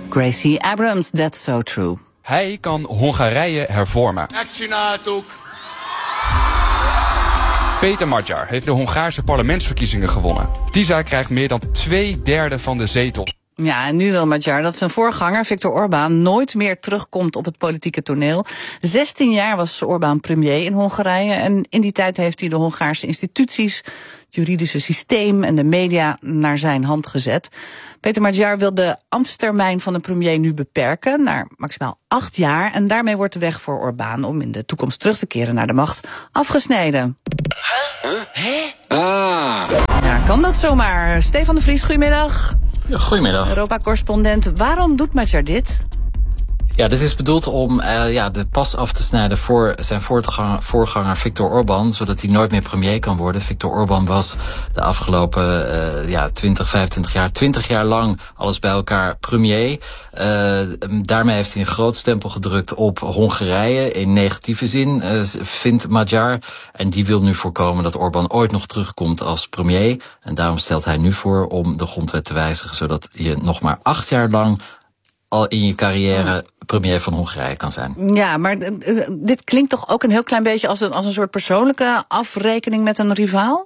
Gracie Abrams, That's So True. Hij kan Hongarije hervormen. Peter Magyar heeft de Hongaarse parlementsverkiezingen gewonnen. TISA krijgt meer dan 2/3 van de zetels. Ja, en nu wil Magyar dat zijn voorganger, Viktor Orbán, nooit meer terugkomt op het politieke toneel. 16 jaar was Orbán premier in Hongarije en in die tijd heeft hij de Hongaarse instituties, het juridische systeem en de media naar zijn hand gezet. Peter Magyar wil de ambtstermijn van de premier nu beperken naar maximaal 8 jaar. En daarmee wordt de weg voor Orbán om in de toekomst terug te keren naar de macht afgesneden. Ja, kan dat zomaar? Stefan de Vries, goedemiddag. Ja, goedemiddag. Europa-correspondent. Waarom doet Magyar dit? Ja, dit is bedoeld om de pas af te snijden voor zijn voorganger Viktor Orbán, zodat hij nooit meer premier kan worden. Viktor Orbán was de afgelopen 20 jaar lang alles bij elkaar premier. Daarmee heeft hij een groot stempel gedrukt op Hongarije, in negatieve zin, vindt Magyar. En die wil nu voorkomen dat Orbán ooit nog terugkomt als premier. En daarom stelt hij nu voor om de grondwet te wijzigen, zodat je nog maar 8 jaar lang al in je carrière premier van Hongarije kan zijn. Ja, maar dit klinkt toch ook een heel klein beetje als een soort persoonlijke afrekening met een rivaal?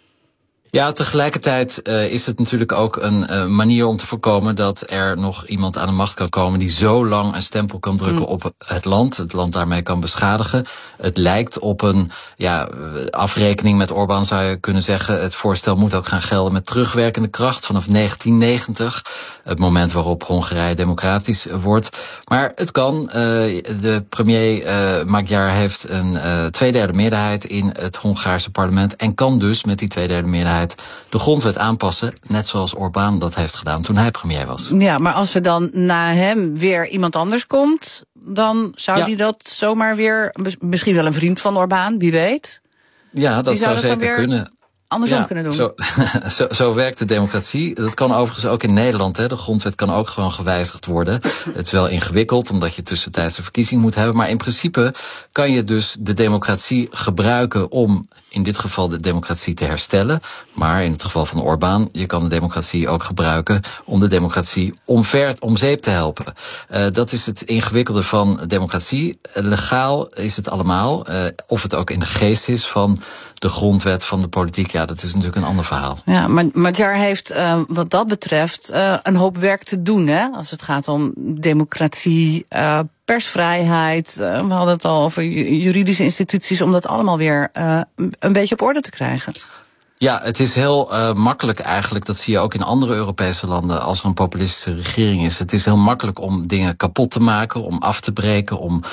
Ja, tegelijkertijd is het natuurlijk ook een manier om te voorkomen dat er nog iemand aan de macht kan komen die zo lang een stempel kan drukken op het land daarmee kan beschadigen. Het lijkt op een afrekening met Orbán, zou je kunnen zeggen. Het voorstel moet ook gaan gelden met terugwerkende kracht vanaf 1990, het moment waarop Hongarije democratisch wordt. Maar het kan. De premier Magyar heeft een 2/3 meerderheid in het Hongaarse parlement en kan dus met die 2/3 meerderheid de grondwet aanpassen, net zoals Orbán dat heeft gedaan toen hij premier was. Ja, maar als er dan na hem weer iemand anders komt, dan zou die dat zomaar weer, misschien wel een vriend van Orbán, wie weet. Ja, dat zou zeker kunnen. Andersom kunnen doen. Zo werkt de democratie. Dat kan overigens ook in Nederland. De grondwet kan ook gewoon gewijzigd worden. Het is wel ingewikkeld, omdat je tussentijdse verkiezing moet hebben. Maar in principe kan je dus de democratie gebruiken om in dit geval de democratie te herstellen. Maar in het geval van Orbán, je kan de democratie ook gebruiken om de democratie om zeep te helpen. Dat is het ingewikkelde van democratie. Legaal is het allemaal. Of het ook in de geest is van de grondwet van de politiek, ja, dat is natuurlijk een ander verhaal. Ja, maar Magyar heeft wat dat betreft een hoop werk te doen, hè? Als het gaat om democratie, persvrijheid. We hadden het al over juridische instituties, om dat allemaal weer een beetje op orde te krijgen. Ja, het is heel makkelijk eigenlijk, dat zie je ook in andere Europese landen, als er een populistische regering is. Het is heel makkelijk om dingen kapot te maken, om af te breken, om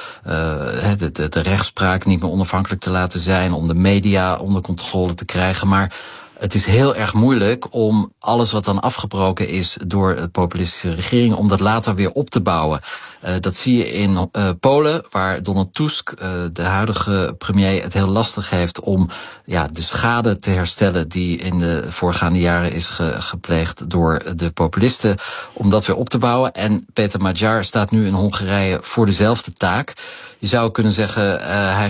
de rechtspraak niet meer onafhankelijk te laten zijn, om de media onder controle te krijgen. Maar het is heel erg moeilijk om alles wat dan afgebroken is door de populistische regering, om dat later weer op te bouwen. Dat zie je in Polen, waar Donald Tusk, de huidige premier, het heel lastig heeft om de schade te herstellen die in de voorgaande jaren is gepleegd door de populisten, om dat weer op te bouwen. En Peter Magyar staat nu in Hongarije voor dezelfde taak. Je zou kunnen zeggen,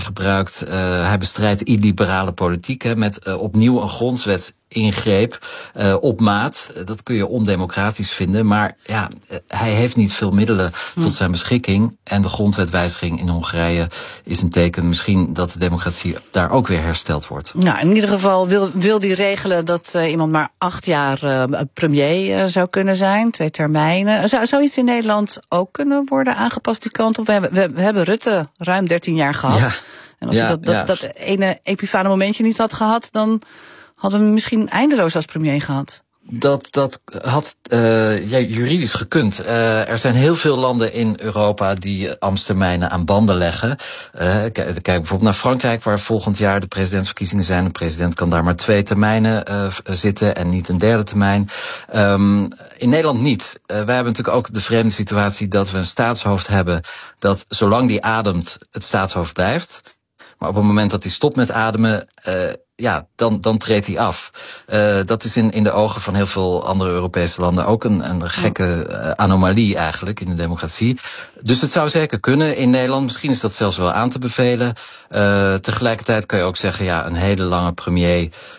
hij bestrijdt illiberale politiek met opnieuw een grondwetsingreep op maat. Dat kun je ondemocratisch vinden, maar hij heeft niet veel middelen tot zijn beschikking. En de grondwetwijziging in Hongarije is een teken misschien dat de democratie daar ook weer hersteld wordt. Nou, in ieder geval wil die regelen dat iemand maar 8 jaar premier zou kunnen zijn, 2 termijnen. Zou iets in Nederland ook kunnen worden aangepast die kant op? We hebben Rutte ruim 13 jaar gehad. Ja. En als hij dat ene epifane momentje niet had gehad, dan hadden we hem misschien eindeloos als premier gehad. Dat had juridisch gekund. Er zijn heel veel landen in Europa die ambtstermijnen aan banden leggen. Kijk bijvoorbeeld naar Frankrijk, waar volgend jaar de presidentsverkiezingen zijn. De president kan daar maar 2 termijnen zitten en niet een 3e termijn. In Nederland niet. Wij hebben natuurlijk ook de vreemde situatie dat we een staatshoofd hebben dat zolang die ademt het staatshoofd blijft. Maar op het moment dat hij stopt met ademen, dan treedt hij af. Dat is in de ogen van heel veel andere Europese landen ook een gekke anomalie eigenlijk in de democratie. Dus het zou zeker kunnen in Nederland. Misschien is dat zelfs wel aan te bevelen. Tegelijkertijd kan je ook zeggen, een hele lange premier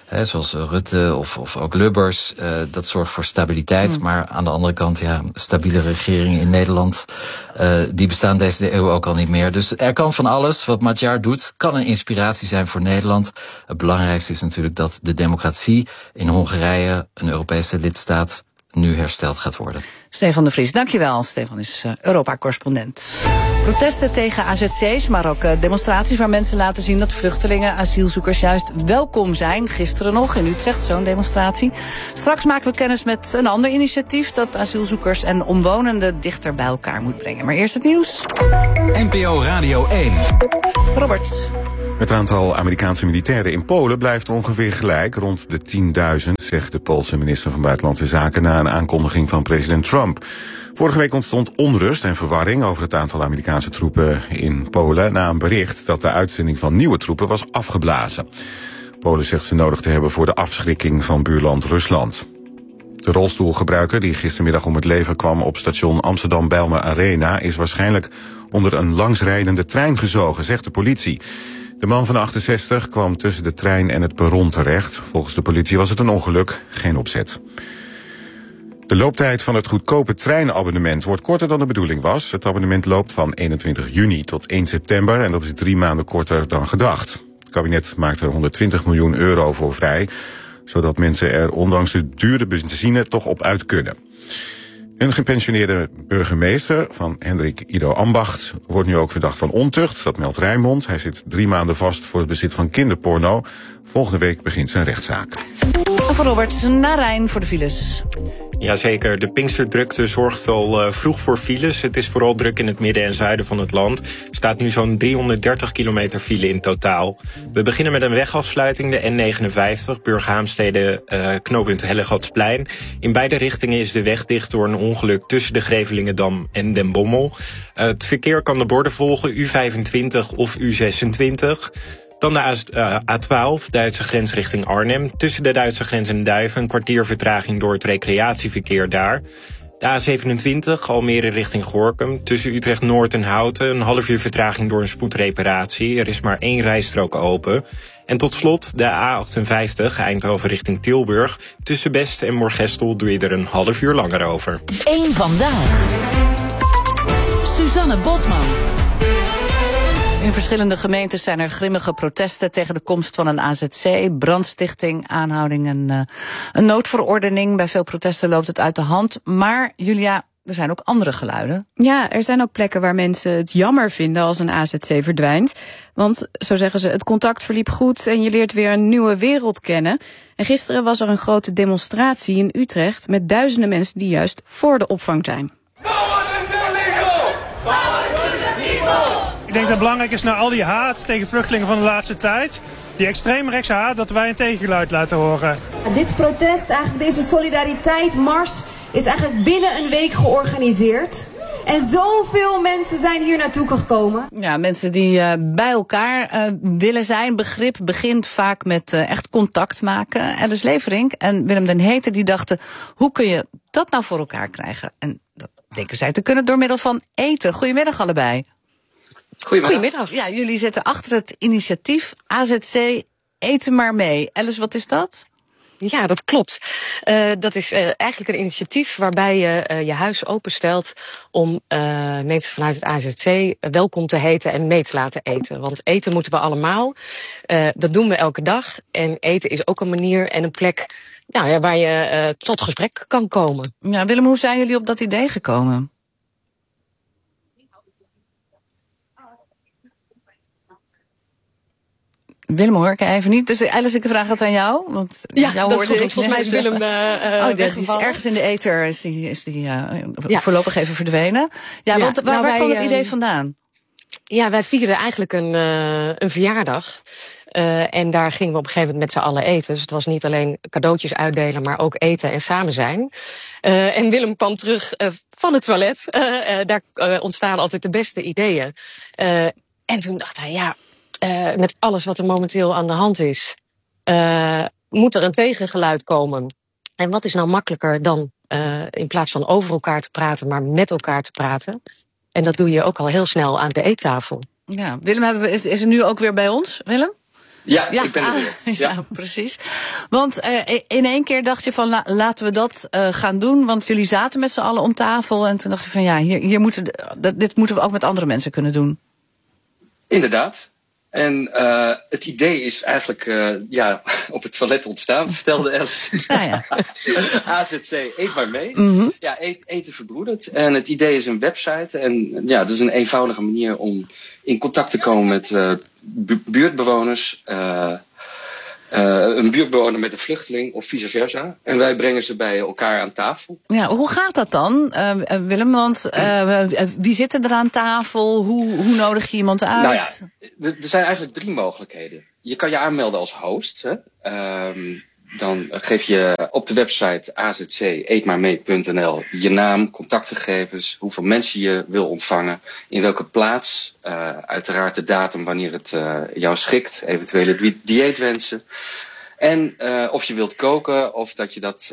zoals Rutte of ook Lubbers. Dat zorgt voor stabiliteit. Maar aan de andere kant, stabiele regeringen in Nederland, die bestaan deze eeuw ook al niet meer. Dus er kan van alles. Wat Madjar doet, kan een inspiratie zijn voor Nederland. Het belangrijkste is natuurlijk dat de democratie in Hongarije, een Europese lidstaat, nu hersteld gaat worden. Stefan de Vries, dankjewel. Stefan is Europa-correspondent. Protesten tegen AZC's, maar ook demonstraties waar mensen laten zien dat vluchtelingen, asielzoekers juist welkom zijn. Gisteren nog in Utrecht, zo'n demonstratie. Straks maken we kennis met een ander initiatief dat asielzoekers en omwonenden dichter bij elkaar moet brengen. Maar eerst het nieuws. NPO Radio 1. Robert. Het aantal Amerikaanse militairen in Polen blijft ongeveer gelijk, rond de 10.000, zegt de Poolse minister van Buitenlandse Zaken na een aankondiging van president Trump. Vorige week ontstond onrust en verwarring over het aantal Amerikaanse troepen in Polen na een bericht dat de uitzending van nieuwe troepen was afgeblazen. Polen zegt ze nodig te hebben voor de afschrikking van buurland Rusland. De rolstoelgebruiker die gistermiddag om het leven kwam op station Amsterdam-Bijlmer Arena is waarschijnlijk onder een langsrijdende trein gezogen, zegt de politie. De man van 68 kwam tussen de trein en het perron terecht. Volgens de politie was het een ongeluk, geen opzet. De looptijd van het goedkope treinabonnement wordt korter dan de bedoeling was. Het abonnement loopt van 21 juni tot 1 september en dat is 3 maanden korter dan gedacht. Het kabinet maakt er 120 miljoen euro voor vrij, zodat mensen er ondanks de dure benzine toch op uit kunnen. Een gepensioneerde burgemeester van Hendrik Ido Ambacht wordt nu ook verdacht van ontucht. Dat meldt Rijnmond. Hij zit 3 maanden vast voor het bezit van kinderporno. Volgende week begint zijn rechtszaak. Van Robert naar Rijn voor de files. Jazeker, de Pinksterdrukte zorgt al vroeg voor files. Het is vooral druk in het midden en zuiden van het land. Er staat nu zo'n 330 kilometer file in totaal. We beginnen met een wegafsluiting, de N59, Burghaamstede, knooppunt Hellegatsplein. In beide richtingen is de weg dicht door een ongeluk tussen de Grevelingendam en Den Bommel. Het verkeer kan de borden volgen, U25 of U26... Dan de A12, Duitse grens richting Arnhem. Tussen de Duitse grens en Duiven een kwartier vertraging door het recreatieverkeer daar. De A27, Almere richting Gorinchem. Tussen Utrecht-Noord en Houten een half uur vertraging door een spoedreparatie. Er is maar 1 rijstrook open. En tot slot de A58, Eindhoven richting Tilburg. Tussen Best en Moergestel doe je er een half uur langer over. 1 vandaag. Suzanne Bosman. In verschillende gemeentes zijn er grimmige protesten tegen de komst van een AZC, brandstichting, aanhouding en een noodverordening. Bij veel protesten loopt het uit de hand. Maar Julia, er zijn ook andere geluiden. Ja, er zijn ook plekken waar mensen het jammer vinden als een AZC verdwijnt. Want, zo zeggen ze, het contact verliep goed en je leert weer een nieuwe wereld kennen. En gisteren was er een grote demonstratie in Utrecht met duizenden mensen die juist voor de opvang zijn. Ik denk dat het belangrijk is na al die haat tegen vluchtelingen van de laatste tijd, die extreemrechtse haat, dat wij een tegengeluid laten horen. Dit protest, eigenlijk deze solidariteitsmars, is eigenlijk binnen een week georganiseerd. En zoveel mensen zijn hier naartoe gekomen. Ja, mensen die bij elkaar willen zijn. Begrip begint vaak met echt contact maken. Alice Leverink en Willem den Heter die dachten, hoe kun je dat nou voor elkaar krijgen? En dat denken zij te kunnen door middel van eten. Goedemiddag allebei. Goedemiddag. Ja, jullie zitten achter het initiatief AZC Eten maar mee. Alice, wat is dat? Ja, dat klopt. Dat is eigenlijk een initiatief waarbij je je huis openstelt om mensen vanuit het AZC welkom te heten en mee te laten eten. Want eten moeten we allemaal. Dat doen we elke dag. En eten is ook een manier en een plek waar je tot gesprek kan komen. Ja, Willem, hoe zijn jullie op dat idee gekomen? Willem hoor ik even niet. Dus Alice, ik vraag het aan jou. Want ja, jou dat hoorde is goed. Volgens mij is Willem die is ergens in de ether is die voorlopig even verdwenen. Ja, want waar kwam het idee vandaan? Ja, wij vierden eigenlijk een verjaardag. En daar gingen we op een gegeven moment met z'n allen eten. Dus het was niet alleen cadeautjes uitdelen, maar ook eten en samen zijn. En Willem kwam terug van het toilet. Daar ontstaan altijd de beste ideeën. En toen dacht hij, met alles wat er momenteel aan de hand is, moet er een tegengeluid komen. En wat is nou makkelijker dan in plaats van over elkaar te praten, maar met elkaar te praten? En dat doe je ook al heel snel aan de eettafel. Ja, Willem is er nu ook weer bij ons, Willem? Ja, ik ben er weer. Ja, precies. Want in één keer dacht je van, laten we dat gaan doen. Want jullie zaten met z'n allen om tafel. En toen dacht je van, ja, dit moeten we ook met andere mensen kunnen doen. Inderdaad. En het idee is eigenlijk op het toilet ontstaan, vertelde Alice. Ja. AZC, eet maar mee. Mm-hmm. Ja, eten verbroedert. En het idee is een website. En ja, dat is een eenvoudige manier om in contact te komen met buurtbewoners. Een buurtbewoner met een vluchteling of vice versa. En wij brengen ze bij elkaar aan tafel. Ja, hoe gaat dat dan, Willem? Want wie zit er aan tafel? Hoe nodig je iemand uit? Nou ja, er zijn eigenlijk 3 mogelijkheden. Je kan je aanmelden als host. Hè? Dan geef je op de website azc-eetmaarmee.nl je naam, contactgegevens, hoeveel mensen je wil ontvangen, in welke plaats, uiteraard de datum wanneer het jou schikt, eventuele dieetwensen. En of je wilt koken of dat je dat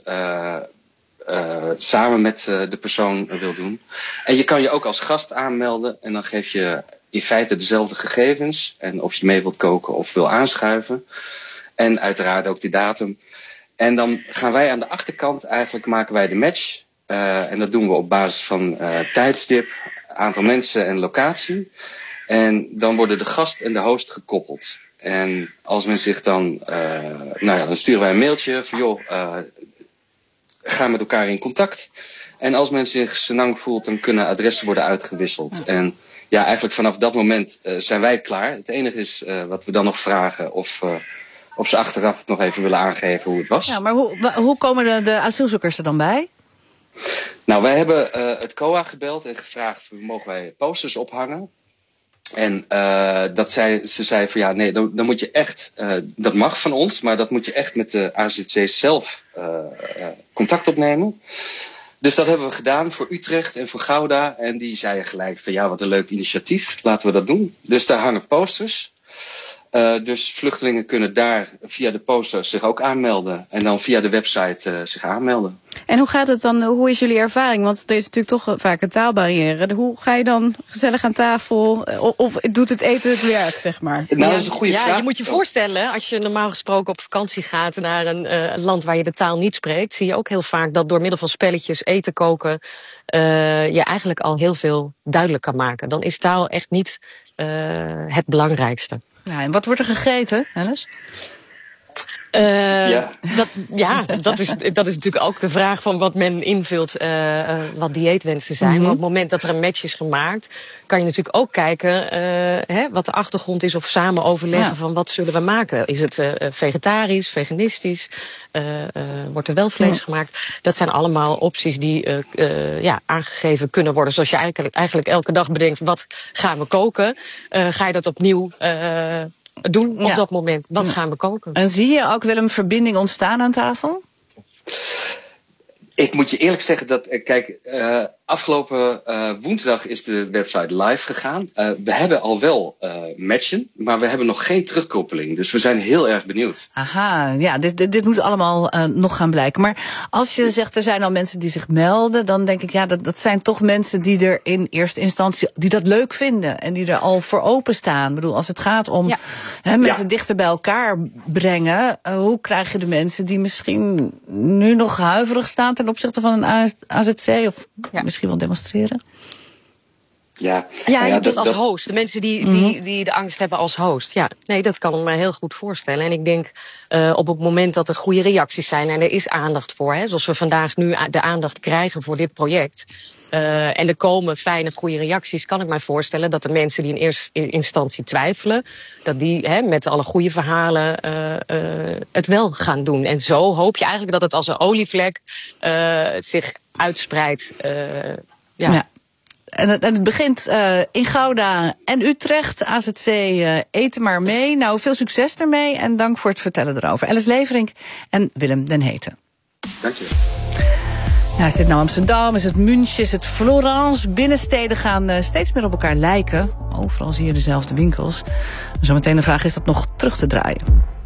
samen met de persoon wil doen. En je kan je ook als gast aanmelden en dan geef je in feite dezelfde gegevens en of je mee wilt koken of wil aanschuiven. En uiteraard ook die datum. En dan gaan wij aan de achterkant maken wij de match. En dat doen we op basis van tijdstip, aantal mensen en locatie. En dan worden de gast en de host gekoppeld. En als men zich dan sturen wij een mailtje van joh, ga met elkaar in contact. En als men zich senang voelt, dan kunnen adressen worden uitgewisseld. En ja, eigenlijk vanaf dat moment zijn wij klaar. Het enige is wat we dan nog vragen of ze achteraf nog even willen aangeven hoe het was. Ja, maar hoe komen de asielzoekers er dan bij? Nou, wij hebben het COA gebeld en gevraagd, mogen wij posters ophangen? En ze zei van ja, nee, dan moet je echt, dat mag van ons, maar dat moet je echt met de AZC zelf contact opnemen. Dus dat hebben we gedaan voor Utrecht en voor Gouda. En die zeiden gelijk van ja, wat een leuk initiatief, laten we dat doen. Dus daar hangen posters. Dus vluchtelingen kunnen daar via de poster zich ook aanmelden. En dan via de website zich aanmelden. En hoe gaat het dan? Hoe is jullie ervaring? Want er is natuurlijk toch vaak een taalbarrière. Hoe ga je dan gezellig aan tafel? Of doet het eten het werk, zeg maar? Nou, dat is een goede vraag. Je moet je voorstellen, als je normaal gesproken op vakantie gaat naar een land waar je de taal niet spreekt, zie je ook heel vaak dat door middel van spelletjes, eten, koken, je eigenlijk al heel veel duidelijk kan maken. Dan is taal echt niet het belangrijkste. Ja, en wat wordt er gegeten, Alice? Dat is natuurlijk ook de vraag van wat men invult, wat dieetwensen zijn. Mm-hmm. Maar op het moment dat er een match is gemaakt, kan je natuurlijk ook kijken wat de achtergrond is of samen overleggen van wat zullen we maken. Is het vegetarisch, veganistisch? Wordt er wel vlees gemaakt? Dat zijn allemaal opties die aangegeven kunnen worden. Zoals je eigenlijk elke dag bedenkt, wat gaan we koken? Ga je dat opnieuw doen op dat moment? Wat gaan we koken? En zie je ook wel een verbinding ontstaan aan tafel? Ik moet je eerlijk zeggen dat, afgelopen woensdag is de website live gegaan. We hebben al wel matchen, maar we hebben nog geen terugkoppeling. Dus we zijn heel erg benieuwd. Aha, ja, dit moet allemaal nog gaan blijken. Maar als je zegt, er zijn al mensen die zich melden, dan denk ik, ja, dat zijn toch mensen die er in eerste instantie, die dat leuk vinden en die er al voor openstaan. Ik bedoel, als het gaat om mensen dichter bij elkaar brengen, hoe krijg je de mensen die misschien nu nog huiverig staan ten opzichte van een AZC of misschien wel demonstreren? Je doet als host. De mensen die de angst hebben als host. Ja, nee, dat kan ik me heel goed voorstellen. En ik denk op het moment dat er goede reacties zijn en er is aandacht voor, zoals we vandaag nu de aandacht krijgen voor dit project, en er komen fijne, goede reacties, kan ik mij voorstellen dat de mensen die in eerste instantie twijfelen, dat die met alle goede verhalen het wel gaan doen. En zo hoop je eigenlijk dat het als een olievlek zich uitspreidt. En het begint in Gouda en Utrecht. AZC, eten maar mee. Nou, veel succes ermee en dank voor het vertellen erover. Alice Leverink en Willem den Heten. Dank je. Nou, is het nou Amsterdam, is het München, is het Florence? Binnensteden gaan steeds meer op elkaar lijken. Overal zie je dezelfde winkels. Zometeen de vraag, is dat nog terug te draaien?